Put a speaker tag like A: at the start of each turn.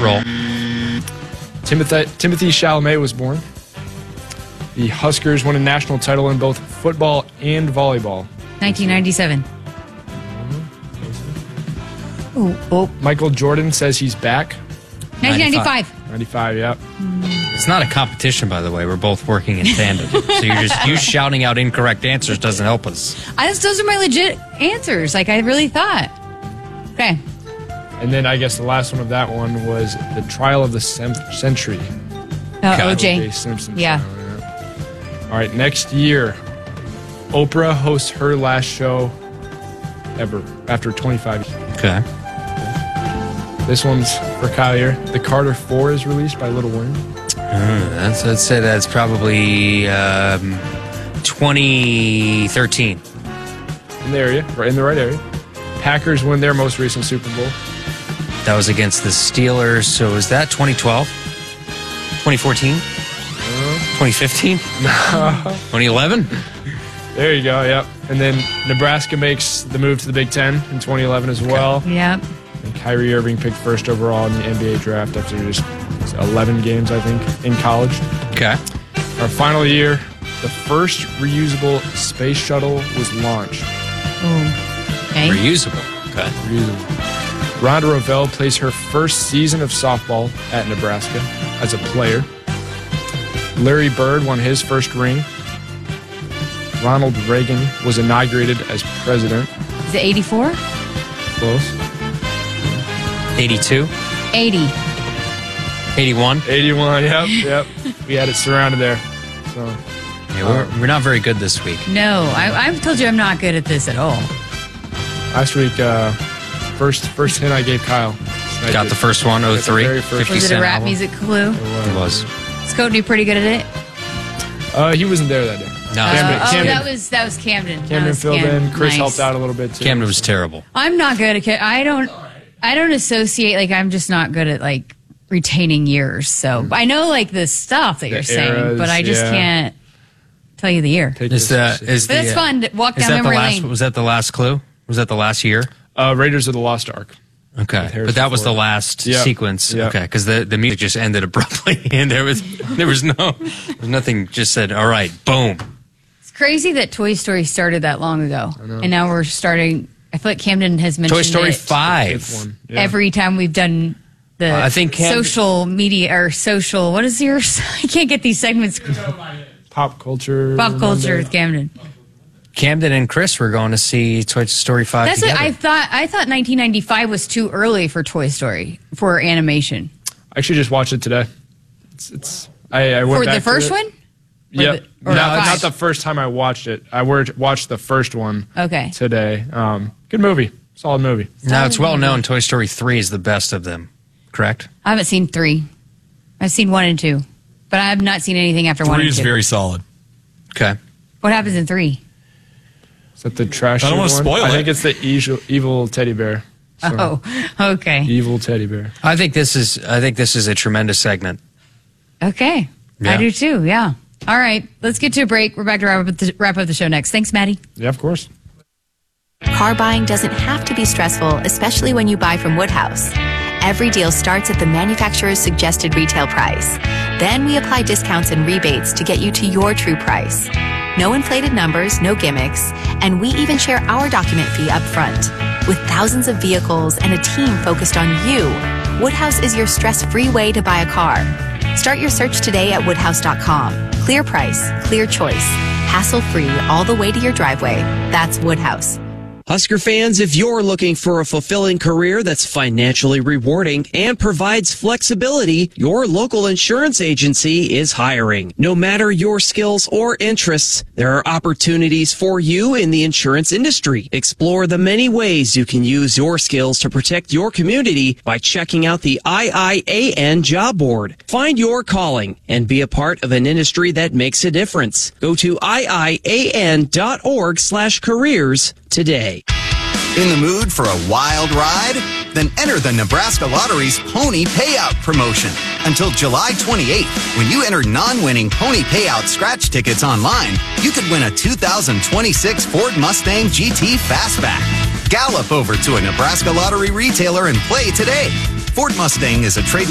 A: Roll.
B: Timothy Chalamet was born. The Huskers won a national title in both football and volleyball.
C: 1997.
B: Michael Jordan says he's back.
C: 1995.
B: 95, yep.
A: It's not a competition, by the way. We're both working in tandem. So you shouting out incorrect answers doesn't help us.
C: Those are my legit answers. Like, I really thought. Okay.
B: And then I guess the last one of that one was the trial of the century.
C: O.J.
B: Simpson.
C: Yeah.
B: Show, yeah. All right, next year, Oprah hosts her last show ever after 25 years.
A: Okay.
B: This one's for Kyle here. The Carter 4 is released by Lil Wayne.
A: I'd say that's probably 2013.
B: In the area, right in the right area. Packers win their most recent Super Bowl.
A: That was against the Steelers. So is that 2012? 2014? 2015? 2011?
B: There you go, yep. And then Nebraska makes the move to the Big Ten in 2011 as well.
C: Yep.
B: And Kyrie Irving picked first overall in the NBA draft after just 11 games, I think, in college.
A: Okay.
B: Our final year, the first reusable space shuttle was launched.
C: Okay.
A: Reusable. Okay.
B: Reusable. Rhonda Revelle plays her first season of softball at Nebraska as a player. Larry Bird won his first ring. Ronald Reagan was inaugurated as president.
C: Is it 84?
B: Close.
A: 82?
C: 80.
A: 81?
B: 81, yep. We had it surrounded there. So
A: Yeah, we're not very good this week.
C: No, I've told you I'm not good at this at all.
B: last week, first hint I gave Kyle.
A: Got the first one, 03.
B: very first
A: 50
C: Was it a
A: Cent
C: rap
A: album.
C: music clue?
A: It was.
C: Is Courtney pretty good at it?
B: He wasn't there that day.
A: No,
B: Camden.
C: That was Camden.
B: Camden filled in. Chris
C: Nice.
B: helped out a little bit too.
A: Camden was terrible.
C: I'm not good at. I don't associate. Like, I'm just not good at like retaining years. So I know like the stuff that you're saying,
B: eras,
C: but I just can't tell you the year.
B: Take
A: Is
B: this-
A: that is
C: But it's
A: the,
C: fun to walk
A: is
C: down
A: that the
C: memory
A: last?
C: lane.
A: Was that the last clue? Was that the last year?
B: Raiders of the Lost Ark.
A: Okay,
B: Harrison
A: but that was the
B: Ford.
A: last
B: Yeah.
A: sequence.
B: Yeah.
A: Okay, because the music just ended abruptly, and there was nothing. Just said, "All right, boom."
C: It's crazy that Toy Story started that long ago, and now we're starting. I feel like Camden has mentioned
A: Toy Story
C: it
A: 5.
B: Fifth one. Yeah.
C: every time we've done the
A: I think
C: social media or social. What is yours? I can't get these segments.
B: Pop culture.
C: Pop culture
B: Monday.
C: with Camden.
A: Camden and Chris were going to see Toy Story 5
C: That's
A: together.
C: what I thought. I thought 1995 was too early for Toy Story for animation.
B: I actually just watched it today. I went
C: For
B: back
C: the
B: to
C: first
B: it.
C: one?
B: Yep.
C: or
B: Not
C: five?
B: the first time I watched it. I watched the first one.
C: Okay.
B: Today. Good movie. Solid movie.
A: Now it's well known Toy Story 3 is the best of them. Correct?
C: I haven't seen 3. I've seen 1 and 2, but I have not seen anything after 1
D: 3
C: and
D: is
C: 2.
D: very solid.
A: Okay.
C: What happens in 3?
B: Is that the trash?
D: I don't
B: one?
D: wanna spoil
B: I
D: it.
B: think it's the evil teddy bear. So,
C: Oh, okay.
B: evil teddy bear.
A: I think this is a tremendous segment.
C: Okay.
A: Yeah.
C: I do too, yeah. All right, let's get to a break. We're back to wrap up the show next. Thanks, Maddie.
B: Yeah, of course.
E: Car buying doesn't have to be stressful, especially when you buy from Woodhouse. Every deal starts at the manufacturer's suggested retail price. Then we apply discounts and rebates to get you to your true price. No inflated numbers, no gimmicks, and we even share our document fee up front. With thousands of vehicles and a team focused on you, Woodhouse is your stress-free way to buy a car. Start your search today at woodhouse.com. Clear price, clear choice, hassle-free all the way to your driveway. That's Woodhouse.
F: Husker fans, if you're looking for a fulfilling career that's financially rewarding and provides flexibility, your local insurance agency is hiring. No matter your skills or interests, there are opportunities for you in the insurance industry. Explore the many ways you can use your skills to protect your community by checking out the IIAN job board. Find your calling and be a part of an industry that makes a difference. Go to iian.org/careers today.
G: In the mood for a wild ride? Then enter the Nebraska Lottery's Pony Payout promotion. Until July 28th, when you enter non-winning Pony Payout scratch tickets online, you could win a 2026 Ford Mustang GT Fastback. Gallop over to a Nebraska Lottery retailer and play today. Ford Mustang is a trade